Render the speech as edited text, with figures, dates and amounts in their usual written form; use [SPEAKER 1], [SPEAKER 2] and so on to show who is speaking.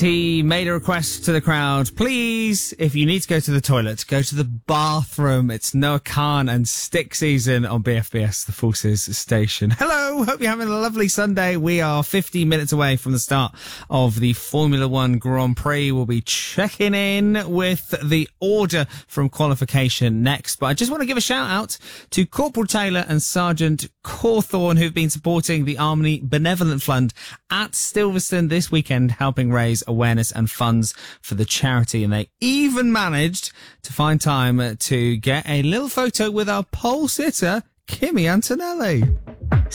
[SPEAKER 1] He made a request to the crowd. Please, if you need to go to the toilet, go to the bathroom. It's Noah Khan and Stick season on BFBS, the Forces station. Hello, hope you're having a lovely Sunday. We are 50 minutes away from the start of the Formula One Grand Prix. We'll be checking in with the order from qualification next. But I just want to give a shout out to Corporal Taylor and Sergeant Cawthorne, who've been supporting the Army Benevolent Fund at Silverstone this weekend, helping raise awareness and funds for the charity. And they even managed to find time to get a little photo with our pole sitter, Kimi Antonelli.